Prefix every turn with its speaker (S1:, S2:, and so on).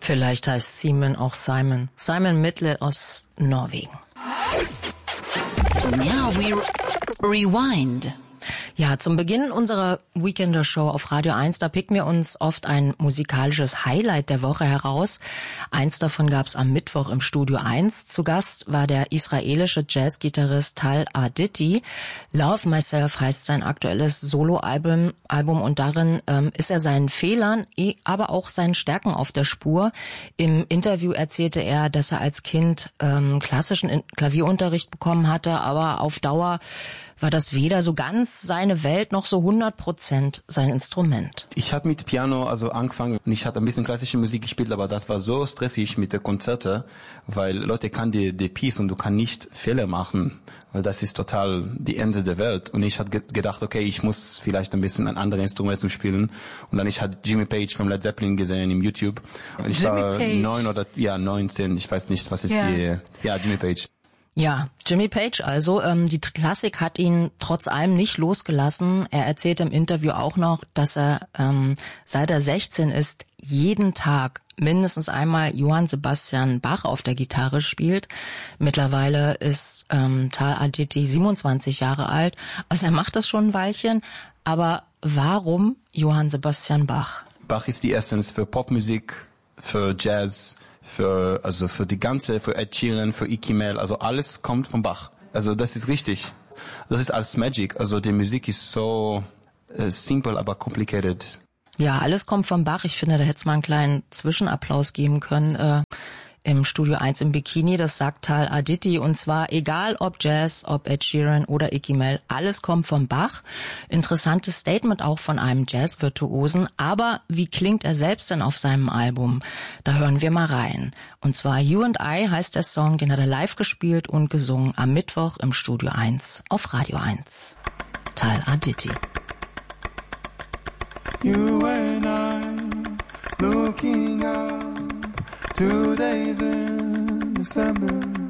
S1: Vielleicht heißt Simon auch Simon. Simon Midler aus Norwegen.
S2: Now we rewind.
S1: Ja, zum Beginn unserer Weekender-Show auf Radio 1, da picken wir uns oft ein musikalisches Highlight der Woche heraus. Eins davon gab's am Mittwoch im Studio 1. Zu Gast war der israelische Jazzgitarrist Tal Arditi. Love Myself heißt sein aktuelles Soloalbum und darin ist er seinen Fehlern, aber auch seinen Stärken auf der Spur. Im Interview erzählte er, dass er als Kind klassischen Klavierunterricht bekommen hatte, aber auf Dauer war das weder so ganz seine Welt noch so 100% sein Instrument.
S3: Ich habe mit Piano angefangen und ich hatte ein bisschen klassische Musik gespielt, aber das war so stressig mit den Konzerten, weil Leute kann die Piece und du kannst nicht Fehler machen, weil das ist total die Ende der Welt. Und ich hatte gedacht, okay, ich muss vielleicht ein bisschen ein anderes Instrument zum Spielen. Und dann ich hatte Jimmy Page von Led Zeppelin gesehen im YouTube. Und ich war 19, ich weiß nicht, was ist Jimmy Page.
S1: Ja, Jimmy Page also. Die Klassik hat ihn trotz allem nicht losgelassen. Er erzählt im Interview auch noch, dass er, seit er 16 ist, jeden Tag mindestens einmal Johann Sebastian Bach auf der Gitarre spielt. Mittlerweile ist Tal Arditi 27 Jahre alt. Also er macht das schon ein Weilchen. Aber warum Johann Sebastian Bach?
S3: Bach ist die Essenz für Popmusik, für Jazz, für Ed Sheeran, für Icky Mel, also alles kommt von Bach. Also das ist richtig. Das ist alles Magic. Also die Musik ist so simple, aber complicated.
S1: Ja, alles kommt von Bach. Ich finde, da hätte es mal einen kleinen Zwischenapplaus geben können. Im Studio 1 im Bikini, das sagt Tal Arditi, und zwar egal ob Jazz, ob Ed Sheeran oder Icky Mel, alles kommt von Bach. Interessantes Statement auch von einem Jazz-Virtuosen, aber wie klingt er selbst denn auf seinem Album? Da hören wir mal rein. Und zwar You and I heißt der Song, den hat er live gespielt und gesungen am Mittwoch im Studio 1 auf Radio 1. Tal Arditi.
S4: You and I looking up 2 days in December.